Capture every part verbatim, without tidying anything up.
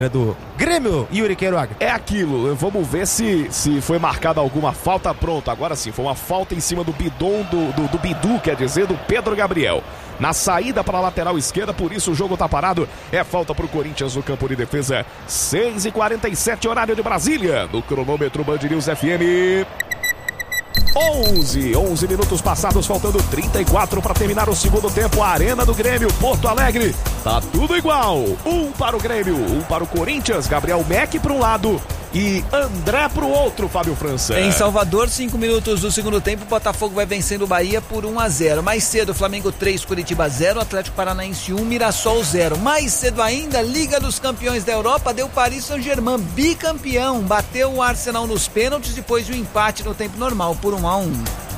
do Grêmio, Yuri Queiroga. É aquilo, vamos ver se, se foi marcada alguma falta. Pronto, agora sim, foi uma falta em cima do Bidon, do, do, do Bidu, quer dizer, do Pedro Gabriel. Na saída para a lateral esquerda, por isso o jogo tá parado. É falta para o Corinthians no campo de defesa. seis e quarenta e sete, horário de Brasília, no cronômetro Band News F M. onze, onze minutos passados, faltando trinta e quatro para terminar o segundo tempo. A Arena do Grêmio, Porto Alegre, tá tudo igual. Um para o Grêmio, um para o Corinthians. Gabriel Meck para um lado e André para o outro, Fábio França. Em Salvador, cinco minutos do segundo tempo, o Botafogo vai vencendo o Bahia por um a zero. Mais cedo, Flamengo três, Curitiba zero, Atlético Paranaense um, Mirassol zero. Mais cedo ainda, Liga dos Campeões da Europa, deu Paris Saint-Germain bicampeão, bateu o Arsenal nos pênaltis depois de um empate no tempo normal por um a um.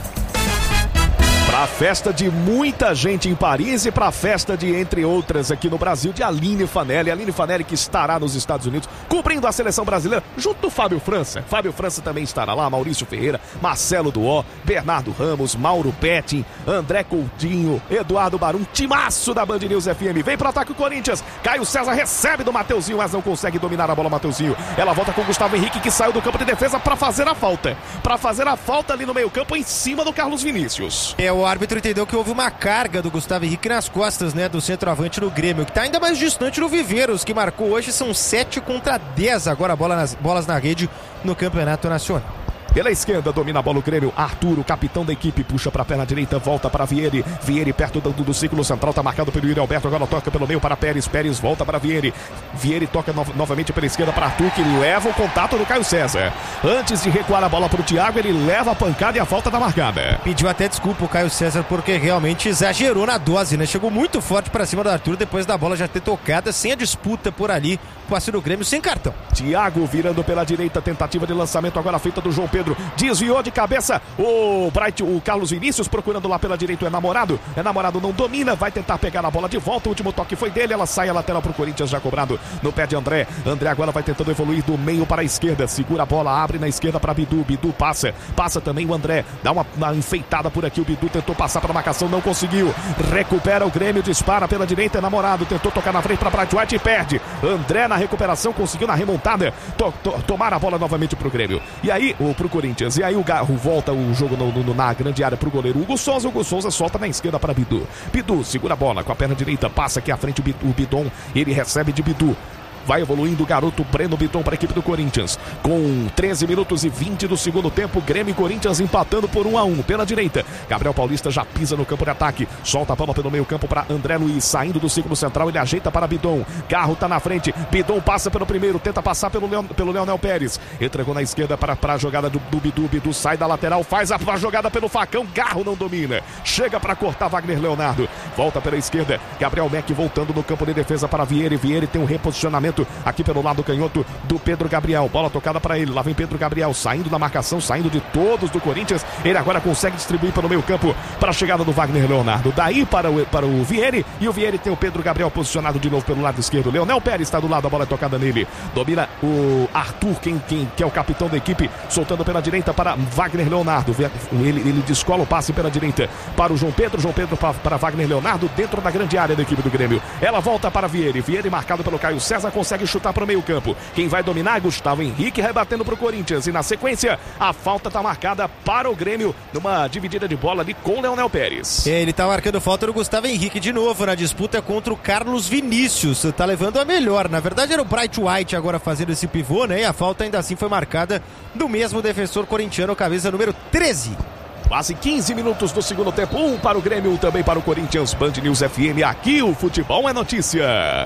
Para a festa de muita gente em Paris e para a festa de, entre outras, aqui no Brasil, de Aline Fanelli. Aline Fanelli que estará nos Estados Unidos, cobrindo a seleção brasileira, junto do Fábio França. Fábio França também estará lá, Maurício Ferreira, Marcelo Duó, Bernardo Ramos, Mauro Petting, André Coutinho, Eduardo Barum, timaço da Band News F M. Vem para o ataque o Corinthians, Caio César recebe do Mateuzinho, mas não consegue dominar a bola, Mateuzinho. Ela volta com o Gustavo Henrique, que saiu do campo de defesa para fazer a falta. Para fazer a falta ali no meio campo, em cima do Carlos Vinícius. É, o árbitro entendeu que houve uma carga do Gustavo Henrique nas costas, né, do centroavante do Grêmio, que está ainda mais distante do Viveiros, que marcou hoje. São sete contra dez agora bola nas, bolas na rede no Campeonato Nacional. Pela esquerda, domina a bola o Grêmio. Arthur, o capitão da equipe, puxa para a perna direita, volta para Vieri. Vieri perto do, do círculo central, tá marcado pelo Yuri Alberto. Agora toca pelo meio para Pérez. Pérez volta para Vieri. Vieri toca no, novamente pela esquerda para Arthur, que leva o contato do Caio César. Antes de recuar a bola para o Thiago, ele leva a pancada e a falta da marcada. Pediu até desculpa o Caio César, porque realmente exagerou na dose, né? Chegou muito forte para cima do Arthur, depois da bola já ter tocada, sem a disputa por ali. Passe do Grêmio sem cartão. Thiago virando pela direita, tentativa de lançamento agora feita do João Pedro. Desviou de cabeça o Bright, o Carlos Vinícius procurando lá pela direita. É namorado, é namorado, não domina, vai tentar pegar a bola de volta. O último toque foi dele, ela sai a lateral pro Corinthians, já cobrado no pé de André. André agora vai tentando evoluir do meio para a esquerda, segura a bola, abre na esquerda para Bidu. Bidu passa, passa também o André, dá uma, uma enfeitada por aqui. O Bidu tentou passar para a marcação, não conseguiu. Recupera o Grêmio, dispara pela direita, é namorado, tentou tocar na frente para Bright White e perde. André na recuperação, conseguiu na remontada to, to, tomar a bola novamente pro Grêmio. E aí, o pro Corinthians. E aí o Garro volta o jogo no, no, na grande área pro goleiro Hugo Souza. O Hugo Souza solta na esquerda para Bidu. Bidu segura a bola com a perna direita, passa aqui à frente o, Bidu, o Bidon. Ele recebe de Bidu. Vai evoluindo o garoto Breno Bidon para a equipe do Corinthians. Com treze minutos e vinte do segundo tempo, Grêmio e Corinthians empatando por um a um. Pela direita, Gabriel Paulista já pisa no campo de ataque. Solta a bola pelo meio campo para André Luiz. Saindo do círculo central, ele ajeita para Bidon. Garro tá na frente. Bidon passa pelo primeiro, tenta passar pelo, Leon, pelo Leonel Pérez. Entregou na esquerda para, para a jogada do, do Bidu. Bidu sai da lateral, faz a, a jogada pelo facão. Garro não domina. Chega para cortar Wagner Leonardo. Volta pela esquerda. Gabriel Meck voltando no campo de defesa para Vieri. Vieri tem um reposicionamento aqui pelo lado canhoto do Pedro Gabriel. Bola tocada para ele. Lá vem Pedro Gabriel saindo da marcação, saindo de todos do Corinthians. Ele agora consegue distribuir pelo meio campo para a chegada do Wagner Leonardo. Daí para o, para o Vieri. E o Vieri tem o Pedro Gabriel posicionado de novo pelo lado esquerdo. Leonel Pérez está do lado, a bola é tocada nele. Domina o Arthur, quem, quem, que é o capitão da equipe, soltando pela direita para Wagner Leonardo. Ele, ele descola o passe pela direita para o João Pedro. João Pedro para, para Wagner Leonardo dentro da grande área da equipe do Grêmio. Ela volta para Vieri. Vieri marcado pelo Caio César, consegue chutar para o meio campo. Quem vai dominar é Gustavo Henrique, rebatendo para o Corinthians. E na sequência, a falta está marcada para o Grêmio numa dividida de bola ali com o Leonel Pérez. É, ele está marcando falta no Gustavo Henrique de novo na disputa contra o Carlos Vinícius. Está levando a melhor. Na verdade era o Bright White agora fazendo esse pivô, né? E a falta ainda assim foi marcada do mesmo defensor corintiano, camisa número treze. Quase quinze minutos do segundo tempo. Um para o Grêmio, um também para o Corinthians. Band News F M, aqui o futebol é notícia.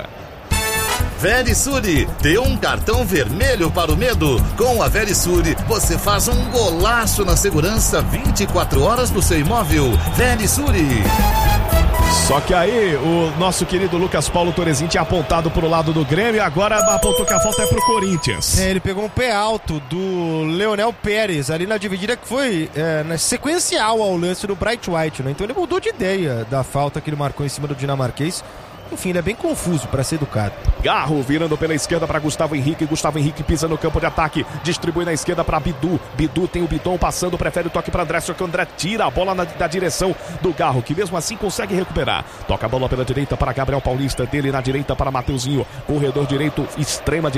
Verisure, dê um cartão vermelho para o medo. Com a Verisure, você faz um golaço na segurança vinte e quatro horas do seu imóvel. Verisure. Só que aí o nosso querido Lucas Paulo Torezinho tinha apontado pro lado do Grêmio e agora apontou que a falta é pro Corinthians. É, ele pegou um pé alto do Leonel Pérez ali na dividida que foi é, na sequencial ao lance do Bright White, né? Então ele mudou de ideia da falta que ele marcou em cima do dinamarquês. Enfim, ele é bem confuso para ser educado. Garro virando pela esquerda para Gustavo Henrique. Gustavo Henrique pisa no campo de ataque. Distribui na esquerda para Bidu. Bidu tem o Bidon passando. Prefere o toque para André. Só que o André tira a bola na, da direção do Garro, que mesmo assim consegue recuperar. Toca a bola pela direita para Gabriel Paulista. Dele na direita para Mateuzinho. Corredor direito, extrema direita.